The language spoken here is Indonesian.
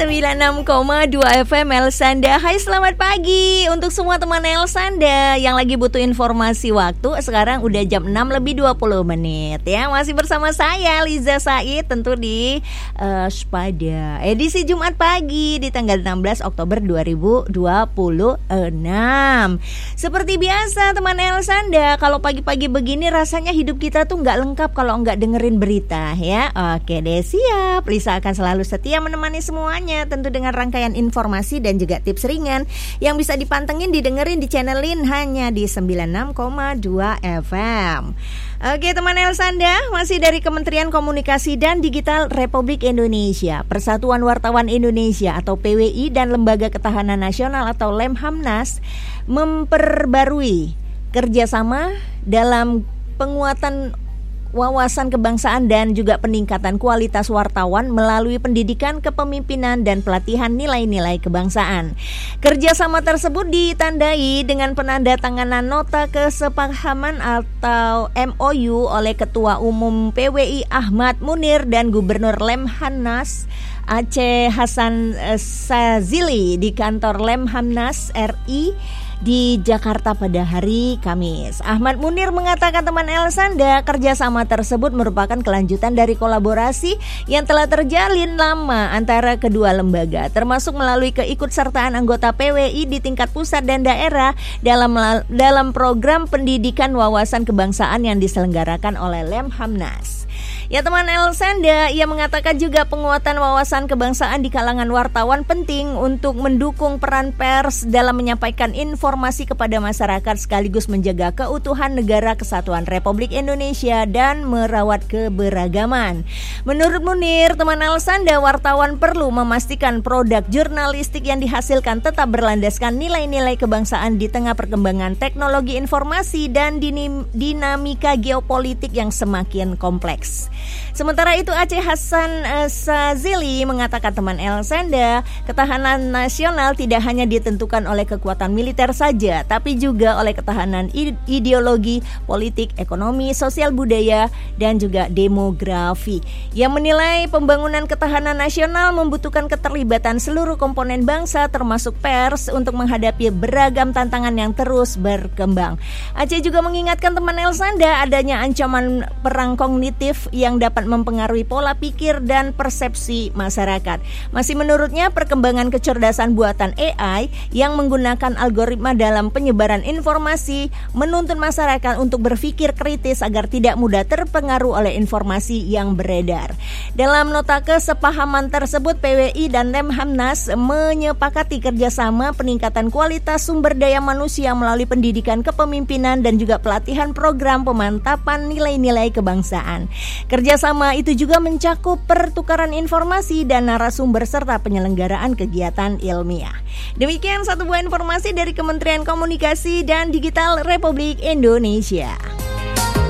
96,2 FM Elsanda. Hai, selamat pagi untuk semua teman Elsanda yang lagi butuh informasi waktu. Sekarang udah jam 6:20 ya. Masih bersama saya Liza Said tentu di Spada edisi Jumat pagi di tanggal 16 Oktober 2026. Seperti biasa teman Elsanda, kalau pagi-pagi begini rasanya hidup kita tuh nggak lengkap kalau nggak dengerin berita ya. Oke deh, siap. Lisa akan selalu setia menemani semuanya, tentu dengan rangkaian informasi dan juga tips ringan yang bisa dipantengin, didengerin, dichannelin hanya di 96,2 FM. Oke teman Elsanda, masih dari Kementerian Komunikasi dan Digital Republik Indonesia, Persatuan Wartawan Indonesia atau PWI dan Lembaga Ketahanan Nasional atau Lemhamnas memperbarui kerjasama dalam penguatan wawasan kebangsaan dan juga peningkatan kualitas wartawan melalui pendidikan kepemimpinan dan pelatihan nilai-nilai kebangsaan. Kerjasama tersebut ditandai dengan penandatanganan nota kesepahaman atau MOU oleh Ketua Umum PWI Ahmad Munir dan Gubernur Lemhanas Aceh Hasan Sazili di kantor Lemhamnas RI di Jakarta pada hari Kamis. Ahmad Munir mengatakan teman Elsanda, kerjasama tersebut merupakan kelanjutan dari kolaborasi yang telah terjalin lama antara kedua lembaga, termasuk melalui keikutsertaan anggota PWI di tingkat pusat dan daerah dalam program pendidikan wawasan kebangsaan yang diselenggarakan oleh Lemhamnas. Ya teman Elsanda, ia mengatakan juga penguatan wawasan kebangsaan di kalangan wartawan penting untuk mendukung peran pers dalam menyampaikan informasi kepada masyarakat sekaligus menjaga keutuhan negara kesatuan Republik Indonesia dan merawat keberagaman. Menurut Munir, teman Elsanda, wartawan perlu memastikan produk jurnalistik yang dihasilkan tetap berlandaskan nilai-nilai kebangsaan di tengah perkembangan teknologi informasi dan dinamika geopolitik yang semakin kompleks. Sementara itu Aceh Hasan Sazili mengatakan teman Elsanda, ketahanan nasional tidak hanya ditentukan oleh kekuatan militer saja, tapi juga oleh ketahanan ideologi, politik, ekonomi, sosial budaya, dan juga demografi. Ia menilai pembangunan ketahanan nasional membutuhkan keterlibatan seluruh komponen bangsa termasuk pers untuk menghadapi beragam tantangan yang terus berkembang. Aceh juga mengingatkan teman Elsanda adanya ancaman perang kognitif yang dapat mempengaruhi pola pikir dan persepsi masyarakat. Masih menurutnya, perkembangan kecerdasan buatan AI yang menggunakan algoritma dalam penyebaran informasi menuntut masyarakat untuk berpikir kritis agar tidak mudah terpengaruh oleh informasi yang beredar. Dalam nota kesepahaman tersebut, PWI dan Lemhamnas menyepakati kerjasama peningkatan kualitas sumber daya manusia melalui pendidikan kepemimpinan dan juga pelatihan program pemantapan nilai-nilai kebangsaan. Kerjasama itu juga mencakup pertukaran informasi dan narasumber serta penyelenggaraan kegiatan ilmiah. Demikian satu buah informasi dari Kementerian Komunikasi dan Digital Republik Indonesia.